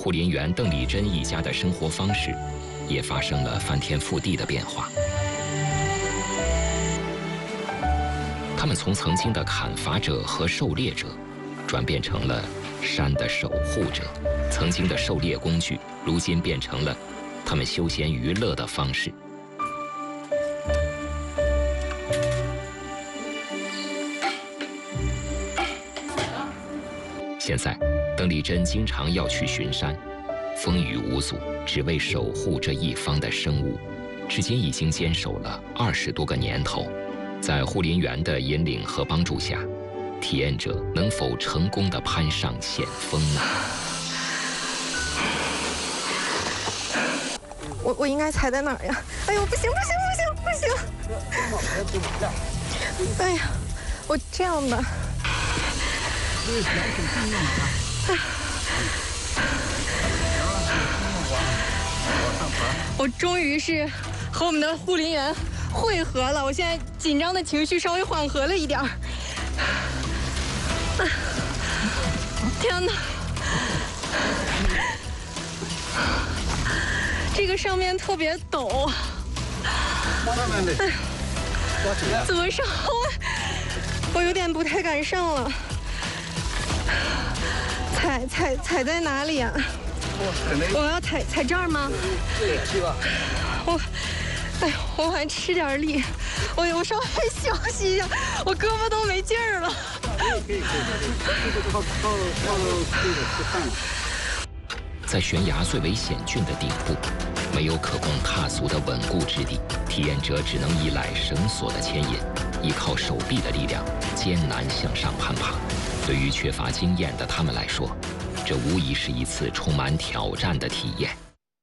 护林员邓丽珍一家的生活方式也发生了翻天覆地的变化。他们从曾经的砍伐者和狩猎者，转变成了山的守护者；曾经的狩猎工具，如今变成了他们休闲娱乐的方式。现在，邓丽珍经常要去巡山，风雨无阻，只为守护这一方的生物，至今已经坚守了20多个年头。在护林员的引领和帮助下，体验者能否成功地攀上险峰呢？ 我应该踩在哪儿呀？哎呦，不行！哎呀，我这样吧。我终于是和我们的护林员汇合了，我现在紧张的情绪稍微缓和了一点儿。天哪！这个上面特别陡，怎么上？我有点不太敢上了。踩在哪里啊？我要踩这儿吗？对，去吧。我还吃点力，我稍微休息一下，我胳膊都没劲儿了。 在悬崖最为险峻的顶部，没有可供踏足的稳固之地，体验者只能依赖绳索的牵引，依靠手臂的力量艰难向上攀爬。对于缺乏经验的他们来说，这无疑是一次充满挑战的体验。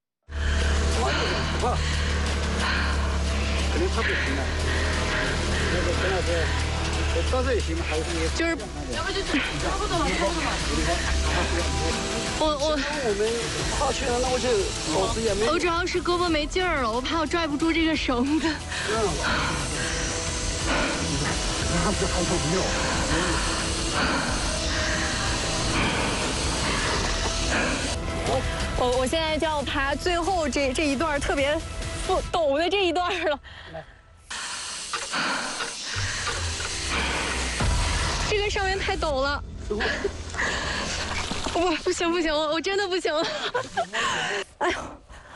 肯定差不多行了。那个陈老师，到这也行吗？还是就是， 我们跨去了，那我就手指也没。 我主要是胳膊没劲儿了，我怕我拽不住这个绳子。我现在就要爬最后这一段特别陡的这一段了。这个上面太陡了。不行，我真的不行了。哎呦！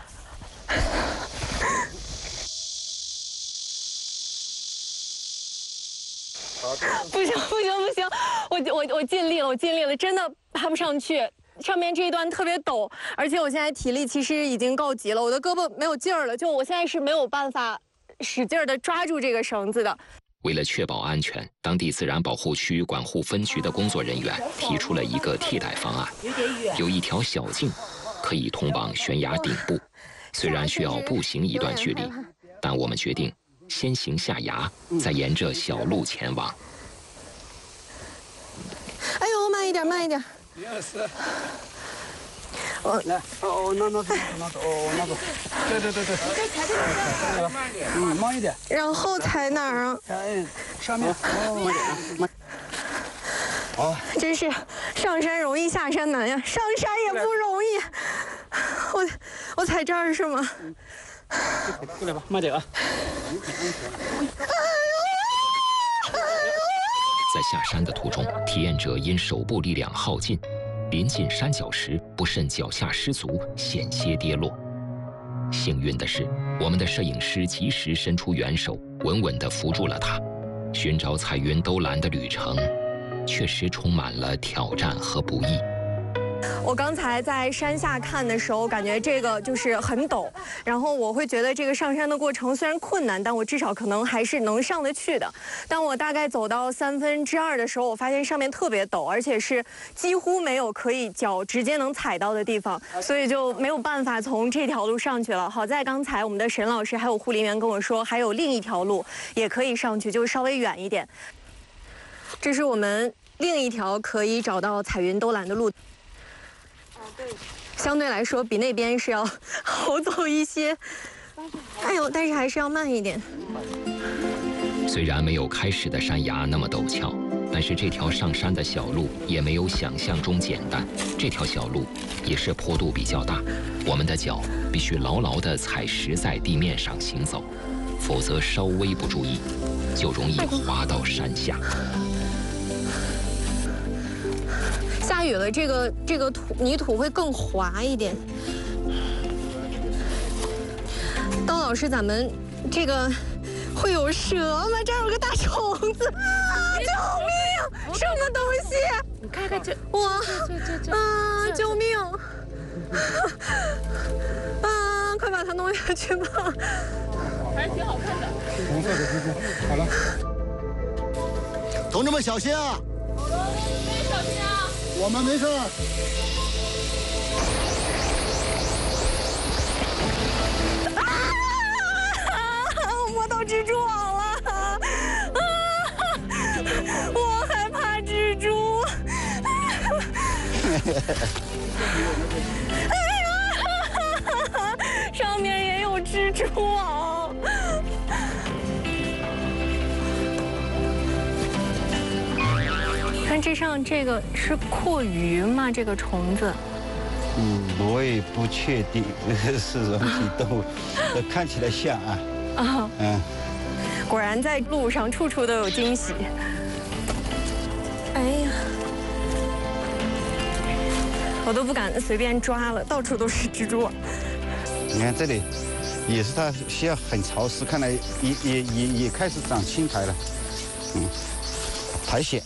不行，我尽力了，真的爬不上去。上面这一段特别陡，而且我现在体力其实已经够极了，我的胳膊没有劲儿了，就我现在是没有办法使劲的抓住这个绳子的。 为了确保安全，当地自然保护区管护分局的工作人员提出了一个替代方案，有一条小径可以通往悬崖顶部，虽然需要步行一段距离，但我们决定先行下崖，再沿着小路前往。 哎呦，慢一点。 没有事。来，那走，对。慢一点。 然后踩哪儿啊？ 上面。慢。好。 真是上山容易下山难呀，上山也不容易。我踩这儿是吗？ 过来吧，慢点啊。 在下山的途中，体验者因手部力量耗尽，临近山脚时不慎脚下失足，险些跌落。幸运的是，我们的摄影师及时伸出援手，稳稳地扶住了他。寻找彩云都兰的旅程，确实充满了挑战和不易。 我刚才在山下看的时候，感觉这个就是很陡，然后我会觉得这个上山的过程虽然困难，但我至少可能还是能上得去的。当我大概走到2/3的时候，我发现上面特别陡，而且是几乎没有可以脚直接能踩到的地方，所以就没有办法从这条路上去了。好在刚才我们的沈老师还有护林员跟我说，还有另一条路也可以上去，就稍微远一点。这是我们另一条可以找到彩云都兰的路。相对来说比那边是要好走一些，哎呦，但是还是要慢一点。 虽然没有开始的山崖那么陡峭， 但是这条上山的小路也没有想象中简单。这条小路也是坡度比较大，我们的脚必须牢牢地踩实在地面上行走，否则稍微不注意，就容易滑到山下。 下雨了，这个泥土会更滑一点。刀老师，咱们这个会有蛇吗？这儿有个大虫子啊！救命！什么东西？ 你看看这， 哇！啊！救命！啊！快把它弄下去吧。 还是挺好看的。 红色的蜘蛛，好了。同志们小心啊！ 好的，你们小心啊！ 我们没事。 摸到蜘蛛网了！我害怕蜘蛛。上面也有蜘蛛网。看这上这个是蛞蝓吗？这个虫子？ 我也不确定是软体动物，看起来像啊。 果然在路上处处都有惊喜。哎呀，我都不敢随便抓了，到处都是蜘蛛网。 你看这里，也是它需要很潮湿，看来也开始长青苔了。苔藓。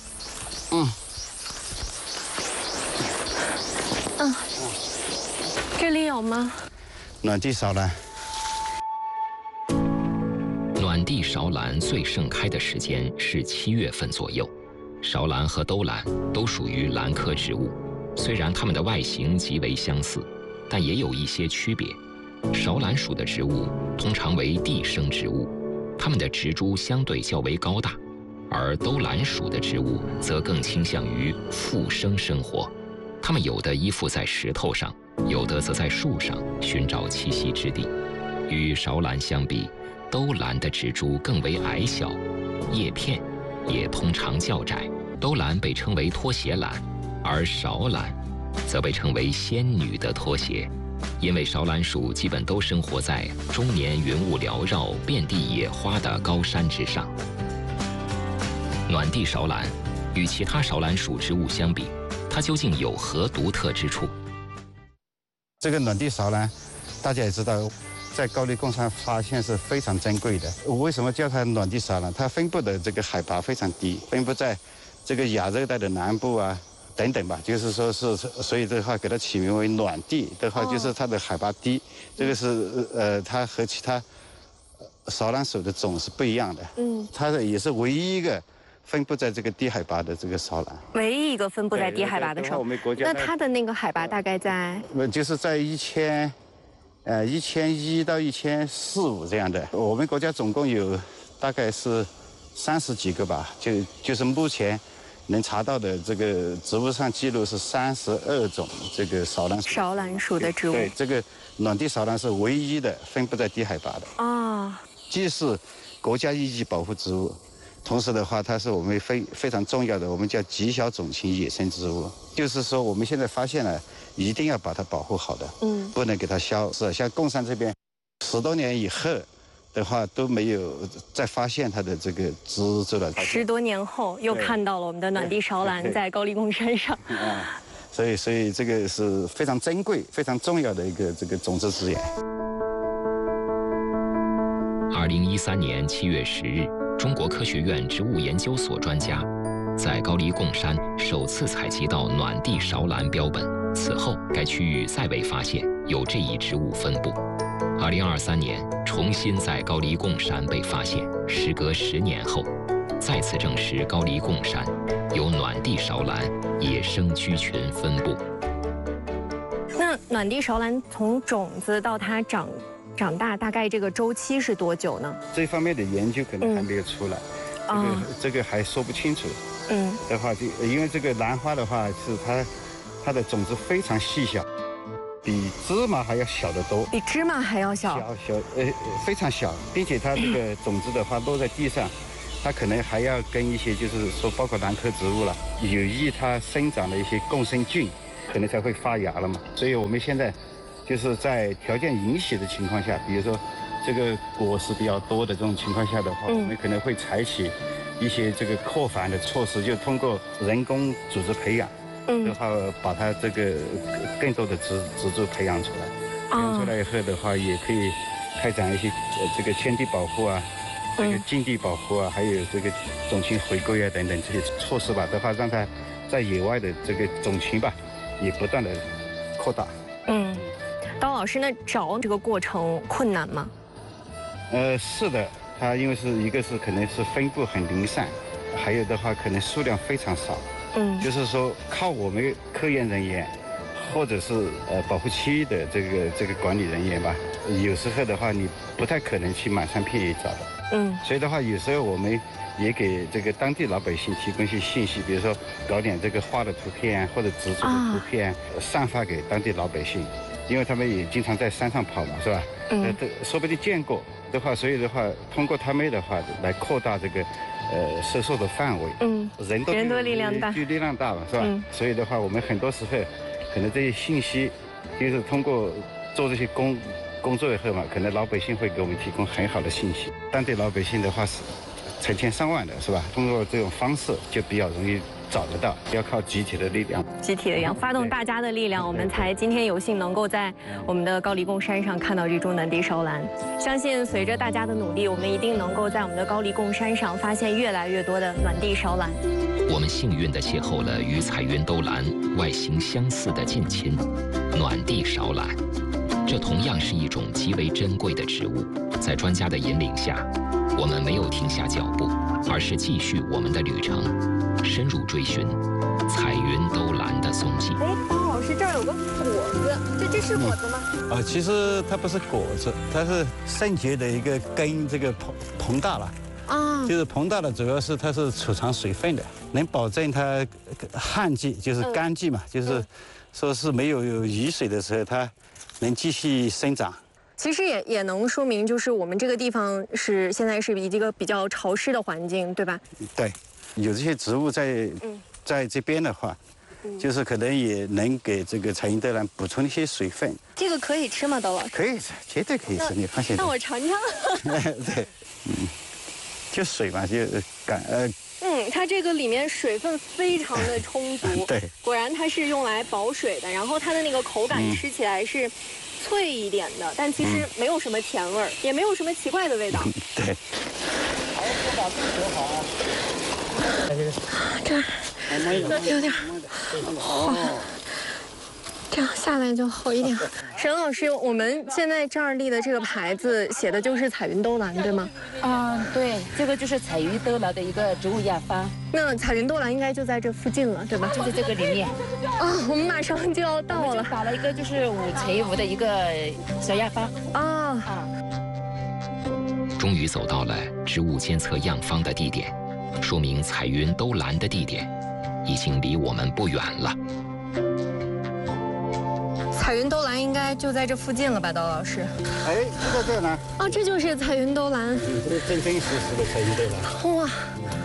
这里有吗？ 暖地芍兰。 暖地芍兰最盛开的时间是7月份左右。芍兰和兜兰都属于兰科植物，虽然它们的外形极为相似，但也有一些区别。芍兰属的植物通常为地生植物，它们的植株相对较为高大，而兜兰属的植物则更倾向于附生生活，它们有的依附在石头上，有的则在树上寻找栖息之地。与芍兰相比，兜兰的植株更为矮小，叶片也通常较窄。兜兰被称为拖鞋兰，而芍兰则被称为仙女的拖鞋，因为芍兰属基本都生活在终年云雾缭绕、遍地野花的高山之上。暖地芍兰与其他芍兰属植物相比，它究竟有何独特之处？ 这个暖地芍兰，大家也知道，在高黎贡山发现是非常珍贵的。我为什么叫它暖地芍兰？它分布的这个海拔非常低，分布在这个亚热带的南部啊等等吧，就是说是，所以的话给它起名为暖地的话，就是它的海拔低。这个是它和其他芍兰属的种是不一样的。它也是唯一一个分布在这个低海拔的这个芍兰， 唯一一个分布在低海拔的芍。 我们国家那它的那个海拔大概在？ 就是在1100到1400这样的。我们国家总共有大概是30几个吧，就是目前能查到的这个植物上记录是32种这个芍兰属的植物。 对，这个暖地芍兰是唯一的分布在低海拔的啊， 既是国家一级保护植物。同时的话，它是我们非常重要的，我们叫极小种群野生植物。就是说，我们现在发现了，一定要把它保护好的，不能给它消失。像贡山这边，10多年以后的话都没有再发现它的这个植株了。 10多年后又看到了我们的暖地芍兰在高黎贡山上。 所以这个是非常珍贵、非常重要的一个这个种子资源。 2013年7月10日。中国科学院植物研究所专家在高黎贡山首次采集到暖地芍兰标本，此后该区域再未发现有这一植物分布。2023年重新在高黎贡山被发现，时隔10年后，再次证实高黎贡山有暖地芍兰野生居群分布。 那暖地芍兰从种子到它长大大概这个周期是多久呢？ 这方面的研究可能还没有出来，这个还说不清楚。的话，因为这个兰花的话是它的种子非常细小，比芝麻还要小得多。 比芝麻还要小？ 非常小，并且它这个种子的话落在地上， 它可能还要跟一些就是说包括兰科植物了，有益它生长的一些共生菌，可能才会发芽了嘛。所以我们现在就是在条件允许的情况下，比如说这个果实比较多的这种情况下的话，我们可能会采取一些这个扩繁的措施，就通过人工组织培养，然后把它这个更多的植株培养出来。培养出来以后的话，也可以开展一些这个迁地保护啊，这个禁地保护啊，还有这个种群回归啊等等这些措施吧，的话让它在野外的这个种群吧，也不断的扩大。 刀老师，那找这个过程困难吗？ 是的，它因为是一个是可能是分布很零散，还有的话可能数量非常少。就是说靠我们科研人员，或者是保护区的这个管理人员吧，有时候的话你不太可能去满山遍野找的。所以的话有时候我们也给这个当地老百姓提供一些信息，比如说搞点这个花的图片或者植株的图片，散发给当地老百姓，因为他们也经常在山上跑嘛，是吧？说不定见过的话，所以的话通过他们的话来扩大这个收受的范围。人多力量大， 就力量大了，是吧？所以的话我们很多时候可能这些信息就是通过做这些工作以后嘛，可能老百姓会给我们提供很好的信息。当地老百姓的话是成千上万的，是吧？通过这种方式就比较容易找得到，要靠集体的力量。 集体的力量，发动大家的力量，我们才今天有幸能够在我们的高黎贡山上看到这株暖地烧兰。相信随着大家的努力，我们一定能够在我们的高黎贡山上发现越来越多的暖地烧兰。 我们幸运地邂逅了与彩云兜兰外形相似的近亲——暖地烧兰。这同样是一种极为珍贵的植物。在专家的引领下，我们没有停下脚步，而是继续我们的旅程，深入追寻彩云兜兰的踪迹。 刀老师，这儿有个果子，这是果子吗？ 其实它不是果子，它是圣结的一个根，这个膨大了。就是膨大了，主要是它是储藏水分的，能保证它旱季就是干季嘛，就是说是没有雨水的时候，它能继续生长。 其实也能说明，就是我们这个地方现在是一个比较潮湿的环境，对吧？ 对，有这些植物在这边的话，就是可能也能给这个彩云兜兰补充一些水分。 这个可以吃吗，刀老师？ 可以吃，绝对可以吃，你放心。 那我尝尝。 对，就水嘛，就它这个里面水分非常的充足。 对， 果然它是用来保水的，然后它的那个口感吃起来是脆一点的，但其实没有什么甜味儿，也没有什么奇怪的味道。 对。 好，把这个做好啊。 这儿有点滑，这样下来就好一点。沈老师，我们现在这儿立的这个牌子写的就是彩云兜兰，对吗？ 对，这个就是彩云兜兰的一个植物亚方。 那彩云兜兰应该就在这附近了，对吧？ 就在这个里面。 我们马上就要到了。 打了一个就是5×5的一个小亚方。 终于走到了植物监测样方的地点，说明彩云兜兰的地点已经离我们不远了。 彩云兜兰应该就在这附近了吧，刀老师？ 就在这呢。 这就是彩云兜兰。 这真实的彩云兜兰。 哇！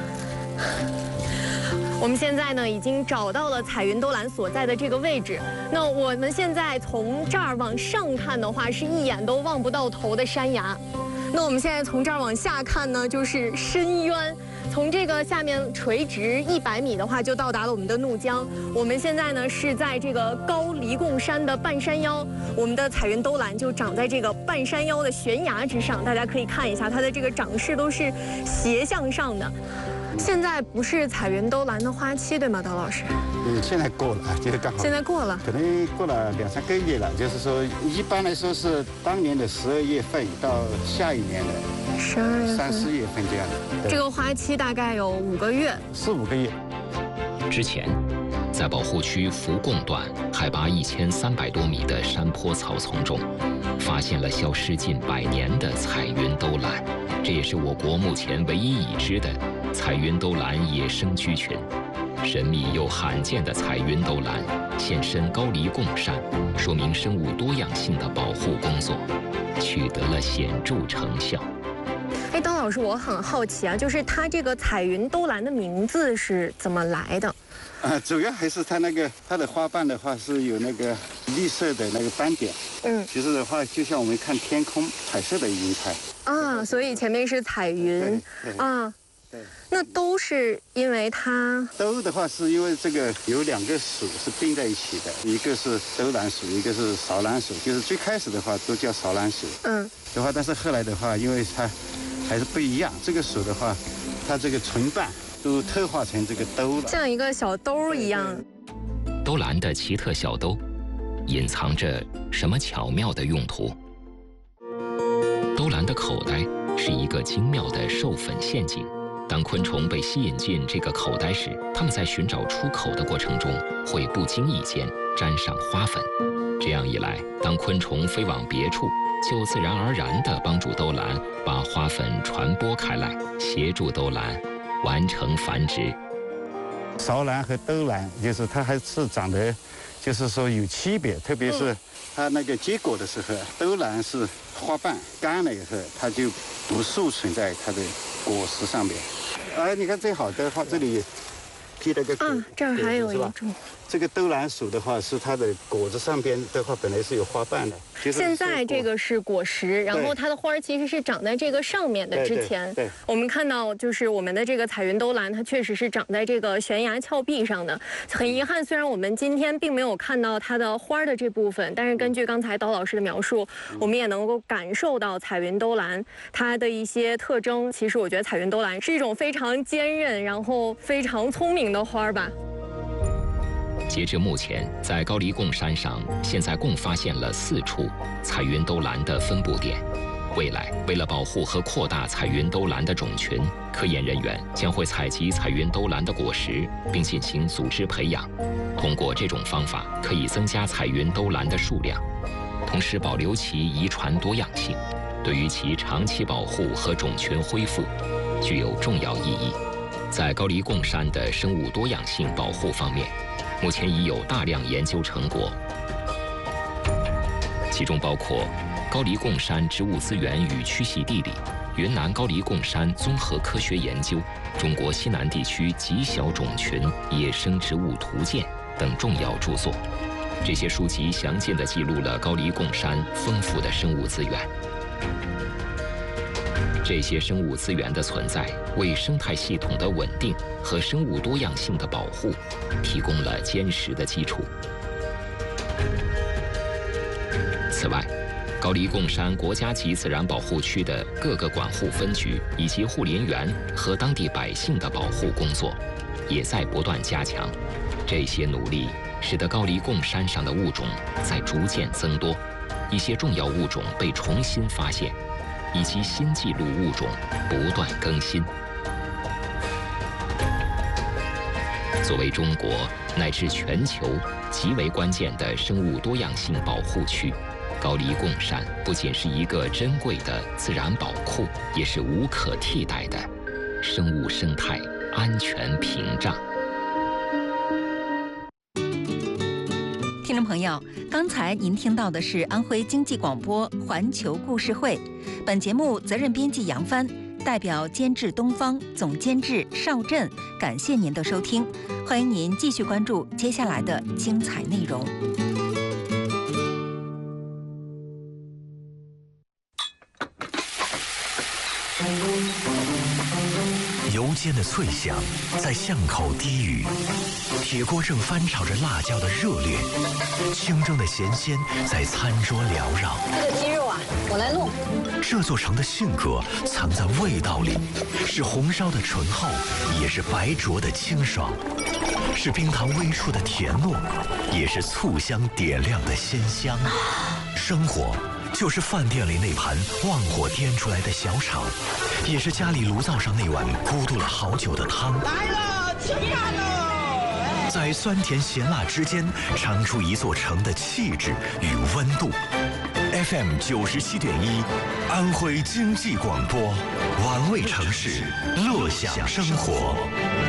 我们现在呢已经找到了彩云兜兰所在的这个位置。那我们现在从这儿往上看的话，是一眼都望不到头的山崖。那我们现在从这儿往下看呢，就是深渊。从这个下面垂直100米的话，就到达了我们的怒江。我们现在呢是在这个高黎贡山的半山腰，我们的彩云兜兰就长在这个半山腰的悬崖之上。大家可以看一下，它的这个长势都是斜向上的。现在不是彩云兜兰的花期，对吗，刀老师？ 现在过了，就是刚好。 现在过了， 可能过了2、3个月了。就是说，一般来说是当年的12月份到下一年的 12月份、 3、4月份这样的。 这个花期大概有5个月 ，4、5个月。 之前，在保护区福贡段海拔1300多米的山坡草丛中，发现了消失近100年的彩云兜兰，这也是我国目前唯一已知的彩云兜兰野生居群。神秘又罕见的彩云兜兰现身高黎贡山，说明生物多样性的保护工作取得了显著成效。 哎，邓老师，我很好奇啊，就是它这个彩云兜兰的名字是怎么来的？ 主要还是它的花瓣的话是有那个绿色的那个斑点。其实的话，就像我们看天空彩色的云彩啊，所以前面是彩云啊。对，那都是因为它兜的话，是因为这个有2个属是并在一起的，一个是兜兰属，一个是韶兰属。就是最开始的话都叫韶兰属，的话，但是后来的话，因为它还是不一样。这个属的话，它这个唇瓣都特化成这个兜了， 像一个小兜一样。 兜兰的奇特小兜，隐藏着什么巧妙的用途？兜兰的口袋是一个精妙的授粉陷阱。当昆虫被吸引进这个口袋时，它们在寻找出口的过程中，会不经意间沾上花粉。这样一来，当昆虫飞往别处，就自然而然地帮助兜兰把花粉传播开来，协助兜兰完成繁殖。 韶兰和兜兰，就是它还是长得，就是说有区别，特别是它那个结果的时候，兜兰是花瓣干了以后，它就不贮存在它的果实上面。你看最好的话，这里披了个果， 这儿还有一种。 这个兜兰属的话，是它的果子上边的话，本来是有花瓣的。 现在这个是果实，然后它的花其实是长在这个上面的。之前我们看到，就是我们的这个彩云兜兰，它确实是长在这个悬崖峭壁上的。很遗憾，虽然我们今天并没有看到它的花的这部分，但是根据刚才刀老师的描述，我们也能够感受到彩云兜兰它的一些特征。其实我觉得彩云兜兰是一种非常坚韧，然后非常聪明的花吧。 截至目前，在高黎贡山上，现在共发现了4处彩云兜兰的分布点。未来，为了保护和扩大彩云兜兰的种群，科研人员将会采集彩云兜兰的果实，并进行组织培养。通过这种方法，可以增加彩云兜兰的数量，同时保留其遗传多样性，对于其长期保护和种群恢复具有重要意义。在高黎贡山的生物多样性保护方面，目前已有大量研究成果，其中包括高黎贡山植物资源与区系地理、云南高黎贡山综合科学研究、中国西南地区极小种群野生植物图鉴等重要著作。这些书籍详尽地记录了高黎贡山丰富的生物资源。这些生物资源的存在，为生态系统的稳定和生物多样性的保护提供了坚实的基础。此外，高黎贡山国家级自然保护区的各个管护分局以及护林员和当地百姓的保护工作也在不断加强。这些努力使得高黎贡山上的物种在逐渐增多，一些重要物种被重新发现，以及新纪录物种不断更新。作为中国乃至全球极为关键的生物多样性保护区，高黎贡山不仅是一个珍贵的自然宝库，也是无可替代的生物生态安全屏障。 听众朋友，刚才您听到的是安徽经济广播环球故事会，本节目责任编辑杨帆，代表监制东方，总监制邵震，感谢您的收听，欢迎您继续关注接下来的精彩内容。 油煎的脆响在巷口低语，铁锅正翻炒着辣椒的热烈，清蒸的咸鲜在餐桌缭绕。 这个鸡肉啊，我来弄。 这座城的性格藏在味道里，是红烧的醇厚，也是白灼的清爽，是冰糖微出的甜糯，也是醋香点亮的鲜香。生活就是饭店里那盘旺火颠出来的小炒，也是家里炉灶上那碗咕嘟了好久的汤。 来了，吃饭喽！ 在酸甜咸辣之间，尝出一座城的气质与温度。FM 97.1，安徽经济广播，玩味城市，乐享生活。